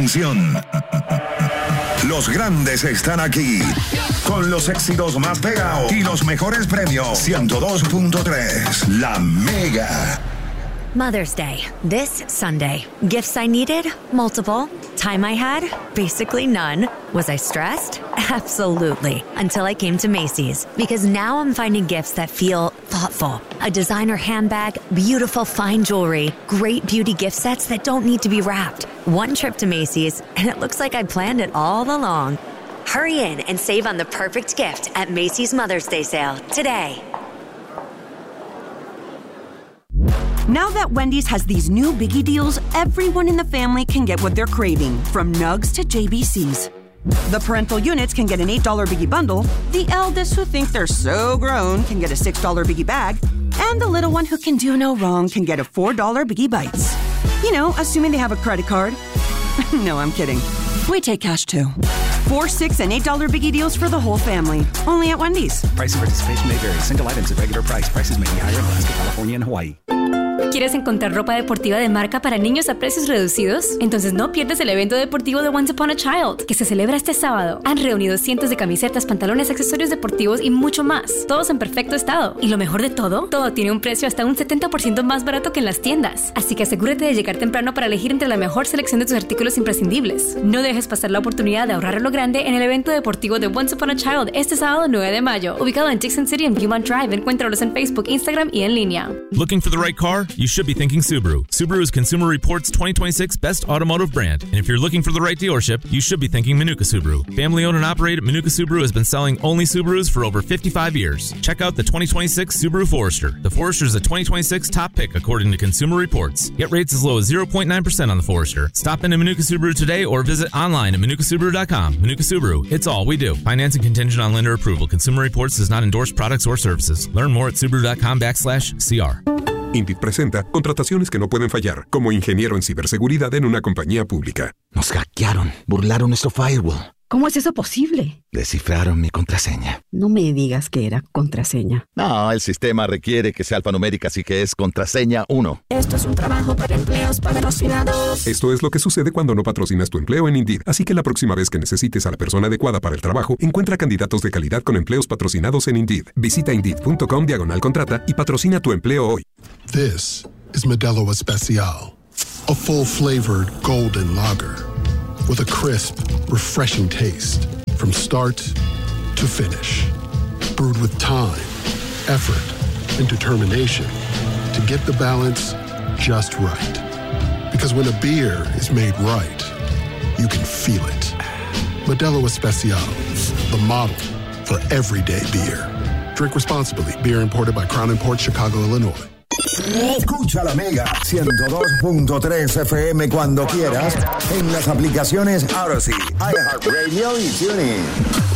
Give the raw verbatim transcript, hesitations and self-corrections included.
Atención. Los grandes están aquí con los éxitos más pegados y los mejores premios. ciento dos punto tres La Mega. Mother's Day, this Sunday. Gifts I needed? Multiple. Time I had? Basically none. Was I stressed? Absolutely. Until I came to Macy's. Because now I'm finding gifts that feel thoughtful. A designer handbag, beautiful fine jewelry, great beauty gift sets that don't need to be wrapped. One trip to Macy's, and it looks like I planned it all along. Hurry in and save on the perfect gift at Macy's Mother's Day sale today. Now that Wendy's has these new biggie deals, everyone in the family can get what they're craving, from nugs to J B Cs. The parental units can get an eight dollar biggie bundle, the eldest who think they're so grown can get a six dollar biggie bag, and the little one who can do no wrong can get a four dollar biggie bites. You know, assuming they have a credit card. No, I'm kidding. We take cash too. Four, six, and eight dollar biggie deals for the whole family. Only at Wendy's. Price and participation may vary. Single items at regular price. Prices may be higher in Alaska, California, and Hawaii. ¿Quieres encontrar ropa deportiva de marca para niños a precios reducidos? Entonces no pierdas el evento deportivo de Once Upon a Child, que se celebra este sábado. Han reunido cientos de camisetas, pantalones, accesorios deportivos y mucho más, todos en perfecto estado. Y lo mejor de todo, todo tiene un precio hasta un setenta por ciento más barato que en las tiendas. Así que asegúrate de llegar temprano para elegir entre la mejor selección de tus artículos imprescindibles. No dejes pasar la oportunidad de ahorrar a lo grande en el evento deportivo de Once Upon a Child este sábado nueve de mayo, ubicado en Dixon City en Viewmont Drive. Encuéntralos en Facebook, Instagram y en línea. Looking for the right car? You should be thinking Subaru. Subaru is Consumer Reports twenty twenty-six Best Automotive Brand. And if you're looking for the right dealership, you should be thinking Manuka Subaru. Family owned and operated, Manuka Subaru has been selling only Subarus for over fifty-five years. Check out the twenty twenty-six Subaru Forester. The Forester is a twenty twenty-six top pick according to Consumer Reports. Get rates as low as zero point nine percent on the Forester. Stop into Manuka Subaru today or visit online at manuka subaru dot com. Manuka Subaru, it's all we do. Financing contingent on lender approval. Consumer Reports does not endorse products or services. Learn more at subaru dot com backslash C R. Indeed presenta contrataciones que no pueden fallar, como ingeniero en ciberseguridad en una compañía pública. Nos hackearon, burlaron nuestro firewall. ¿Cómo es eso posible? Descifraron mi contraseña. No me digas que era contraseña. No, el sistema requiere que sea alfanumérica, así que es contraseña uno. Esto es un trabajo para empleos patrocinados. Esto es lo que sucede cuando no patrocinas tu empleo en Indeed. Así que la próxima vez que necesites a la persona adecuada para el trabajo, encuentra candidatos de calidad con empleos patrocinados en Indeed. Visita Indeed.com diagonal contrata y patrocina tu empleo hoy. This is Modelo Especial, a full-flavored golden lager with a crisp, refreshing taste from start to finish. Brewed with time, effort, and determination to get the balance just right. Because when a beer is made right, you can feel it. Modelo Especial, the model for everyday beer. Drink responsibly. Beer imported by Crown Imports, Chicago, Illinois. Escucha la Mega ciento dos punto tres F M cuando quieras en las aplicaciones Odyssey, iHeartRadio y TuneIn.